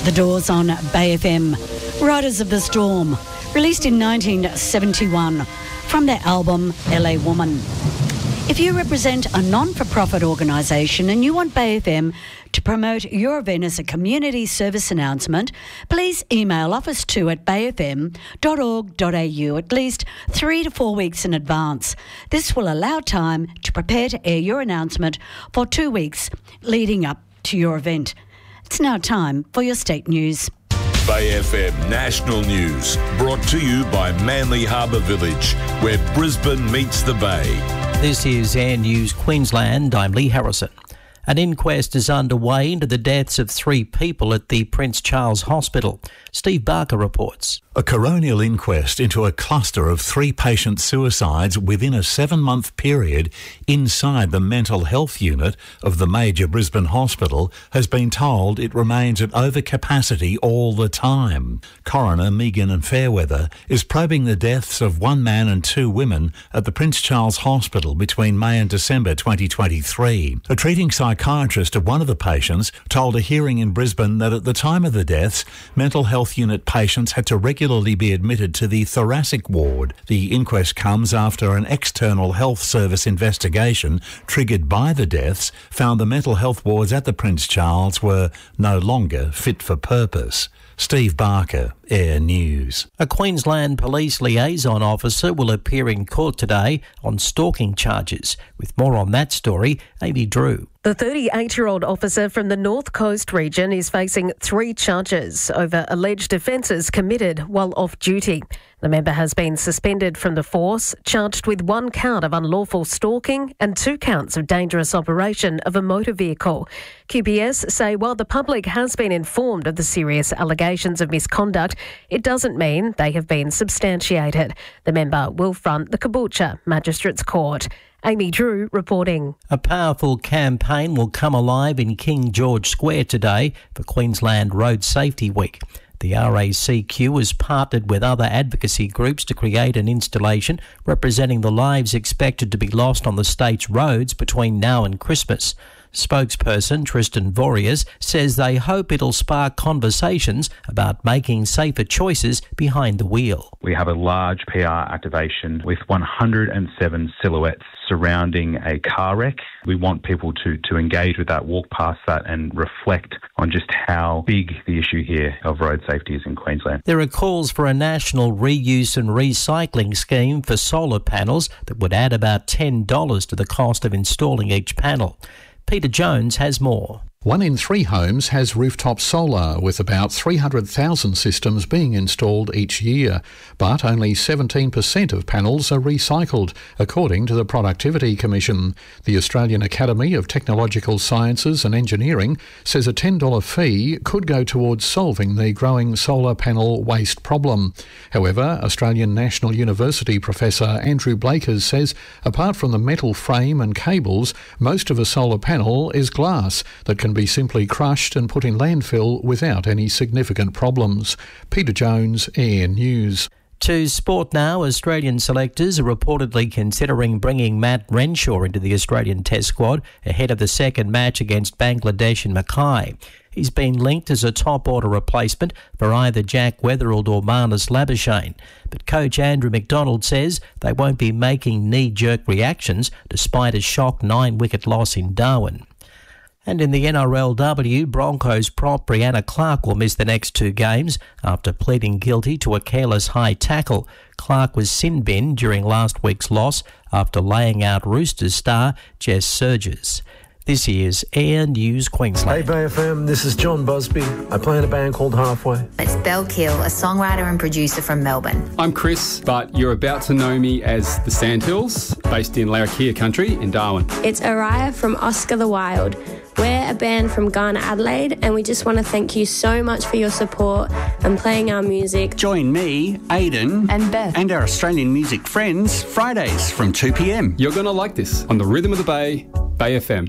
The Doors on Bay FM. Riders of the Storm, released in 1971 from their album LA Woman. If you represent a non-for-profit organisation and you want Bay FM to promote your event as a community service announcement, please email office2@bayfm.org.au at least 3 to 4 weeks in advance. This will allow time to prepare to air your announcement for 2 weeks leading up to your event. It's now time for your state news. Bay FM National News, brought to you by Manly Harbour Village, where Brisbane meets the Bay. This is Air News Queensland. I'm Lee Harrison. An inquest is underway into the deaths of 3 people at the Prince Charles Hospital. Steve Barker reports. A coronial inquest into a cluster of 3 patient suicides within a 7-month period inside the mental health unit of the major Brisbane hospital has been told it remains at overcapacity all the time. Coroner Megan Fairweather is probing the deaths of 1 man and 2 women at the Prince Charles Hospital between May and December 2023. A treating psychiatrist of one of the patients told a hearing in Brisbane that at the time of the deaths, mental health unit patients had to regularly be admitted to the thoracic ward. The inquest comes after an external health service investigation triggered by the deaths found the mental health wards at the Prince Charles were no longer fit for purpose. Steve Barker, Air News. A Queensland Police liaison officer will appear in court today on stalking charges. With more on that story, Amy Drew. The 38-year-old officer from the North Coast region is facing 3 charges over alleged offences committed while off duty. The member has been suspended from the force, charged with 1 count of unlawful stalking and 2 counts of dangerous operation of a motor vehicle. QPS say while the public has been informed of the serious allegations of misconduct, it doesn't mean they have been substantiated. The member will front the Caboolture Magistrates Court. Amy Drew reporting. A powerful campaign will come alive in King George Square today for Queensland Road Safety Week. The RACQ has partnered with other advocacy groups to create an installation representing the lives expected to be lost on the state's roads between now and Christmas. Spokesperson Tristan Vorias says they hope it'll spark conversations about making safer choices behind the wheel. We have a large PR activation with 107 silhouettes surrounding a car wreck. We want people to engage with that, walk past that and reflect on just how big the issue here of road safety is in Queensland. There are calls for a national reuse and recycling scheme for solar panels that would add about $10 to the cost of installing each panel. Peter Jones has more. 1 in 3 homes has rooftop solar, with about 300,000 systems being installed each year. But only 17% of panels are recycled, according to the Productivity Commission. The Australian Academy of Technological Sciences and Engineering says a $10 fee could go towards solving the growing solar panel waste problem. However, Australian National University Professor Andrew Blakers says apart from the metal frame and cables, most of a solar panel is glass that can be simply crushed and put in landfill without any significant problems. Peter Jones, Air News. To sport now, Australian selectors are reportedly considering bringing Matt Renshaw into the Australian Test squad ahead of the second match against Bangladesh in Mackay. He's been linked as a top-order replacement for either Jack Weatherald or Marnus Labuschagne. But coach Andrew McDonald says they won't be making knee-jerk reactions despite a shock 9-wicket loss in Darwin. And in the NRLW, Broncos prop Brianna Clark will miss the next 2 games after pleading guilty to a careless high tackle. Clark was sin-binned during last week's loss after laying out Roosters star Jess Surges. This is Air News Queensland. Hey Bay FM, this is John Busby. I play in a band called Halfway. It's Belle Kill, a songwriter and producer from Melbourne. I'm Chris, but you're about to know me as the Sandhills, based in Larrakia country in Darwin. It's Araya from Oscar the Wild. We're a band from Ghana, Adelaide, and we just want to thank you so much for your support and playing our music. Join me, Aidan, and Beth, and our Australian music friends Fridays from 2 p.m. You're going to like this on the Rhythm of the Bay, Bay FM.